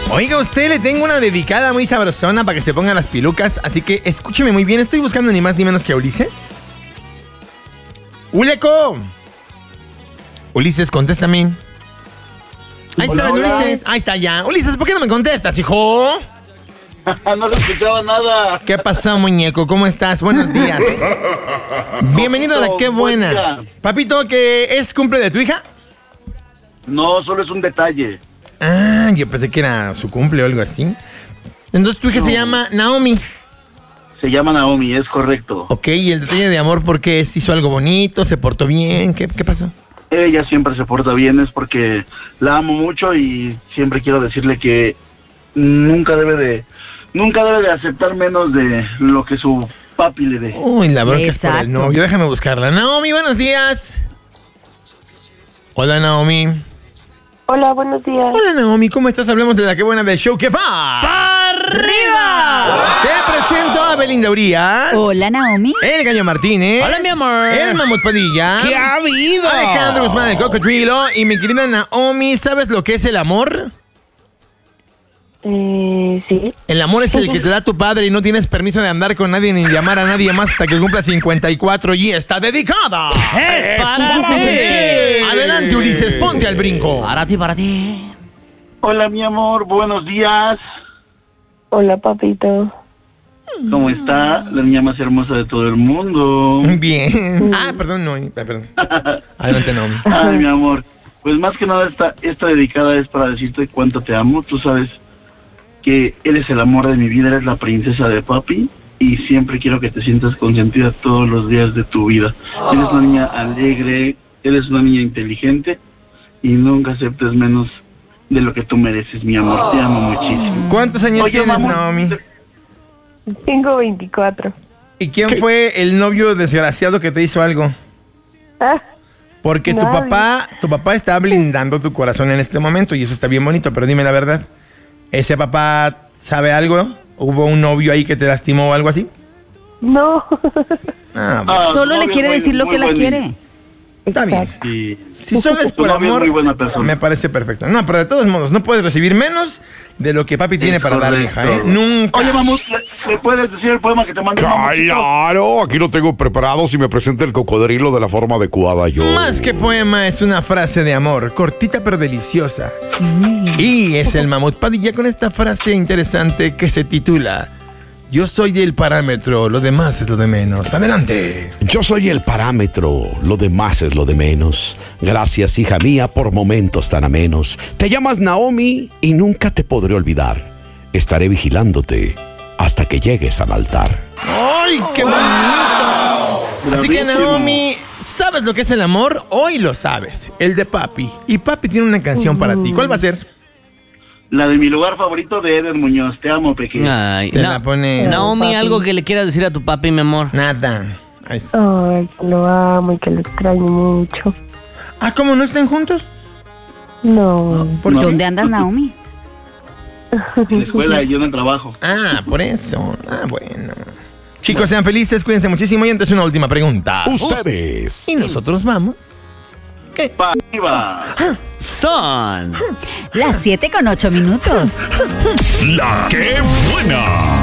Oiga, a usted le tengo una dedicada muy sabrosona para que se pongan las pilucas, así que escúcheme muy bien. Estoy buscando ni más ni menos que a Ulises. ¡Uleco! Ulises, contéstame. Ahí está, Ulises. Ahí está ya. Ulises, ¿por qué no me contestas, hijo? No se escuchaba nada. ¿Qué pasó, muñeco? ¿Cómo estás? Buenos días. Bienvenido a la Qué Buena. Papito, ¿qué es cumple de tu hija? No, solo es un detalle. Ah, yo pensé que era su cumple o algo así. Entonces tu hija se llama Naomi. Se llama Naomi, es correcto. Ok, ¿y el detalle de amor por qué es? ¿Hizo algo bonito? ¿Se portó bien? ¿Qué pasó? Ella siempre se porta bien, es porque la amo mucho y siempre quiero decirle que nunca debe de aceptar menos de lo que su papi le dé. Uy, la bronca es por Exacto. el novio. Déjame buscarla. Naomi, buenos días. Hola, Naomi. Hola, buenos días. Hola, Naomi, ¿cómo estás? Hablamos de la Qué Buena del show que va. ¡Arriba! Te presento a Belinda Urias. Hola, Naomi. El Gallo Martínez. Hola, mi amor. El Mamut Padilla. ¿Qué ha habido? Alejandro Guzmán, el Cocodrilo. Y mi querida Naomi, ¿sabes lo que es el amor? Sí. El amor es el que te da tu padre y no tienes permiso de andar con nadie ni llamar a nadie más hasta que cumpla 54 y está dedicada. ¡Es para ti! Adelante, Ulises, ponte al brinco. Para ti. Hola, mi amor, buenos días. Hola, papito. ¿Cómo está? La niña más hermosa de todo el mundo. Bien. Ah, perdón, no. Perdón. Adelante, Naomi. Ay, mi amor. Pues más que nada esta dedicada es para decirte cuánto te amo. Tú sabes que eres el amor de mi vida, eres la princesa de papi y siempre quiero que te sientas consentida todos los días de tu vida. Eres una niña alegre, eres una niña inteligente y nunca aceptes menos de lo que tú mereces, mi amor. Te amo muchísimo. ¿Cuántos años Oye, tienes, mamón, Naomi? Tengo 24. ¿Y quién fue el novio desgraciado que te hizo algo? Ah, Porque tu Nadie. papá está blindando tu corazón en este momento y eso está bien bonito, pero dime la verdad. ¿Ese papá sabe algo? ¿Hubo un novio ahí que te lastimó o algo así? no. Ah, bueno, Solo le novio quiere muy- decir lo muy que la buen quiere. niño. está bien. Exacto. Sí. Si solo es Tu por novio es amor, muy buena persona. me parece perfecto. No, pero de todos modos, no puedes recibir menos de lo que papi tiene para dar, correcto. hija, ¿eh? Nunca. Oye, mamut, ¿le puedes decir el poema que te mandé? mamutito? Claro, aquí lo tengo preparado. Si me presenta el cocodrilo de la forma adecuada, yo. Más que poema, es una frase de amor, cortita pero deliciosa. Y es el Mamut Padilla con esta frase interesante que se titula Yo soy el parámetro, lo demás es lo de menos. Adelante. Yo soy el parámetro, lo demás es lo de menos. Gracias, hija mía, por momentos tan amenos. Te llamas Naomi y nunca te podré olvidar. Estaré vigilándote hasta que llegues al altar. ¡Ay, qué bonito! Así que, Naomi, ¿sabes lo que es el amor? Hoy lo sabes, el de papi. Y papi tiene una canción para ti. ¿Cuál va a ser? La de mi lugar favorito de Eder Muñoz. Te amo, pequeña. Ay, Te la pone... Naomi, papi. algo que le quieras decir a tu papi, mi amor. Nada. Ay, Ay, que lo amo y que lo extraño mucho. Ah, ¿cómo no están juntos? No. ¿Por qué? ¿Dónde andas, Naomi? En la escuela y yo en el trabajo. Ah, por eso. Ah, bueno. Chicos, sean felices, cuídense muchísimo. Y antes una última pregunta. Ustedes. Y nosotros vamos. Pa' arriba. Son. Las 7:08. La Qué Buena.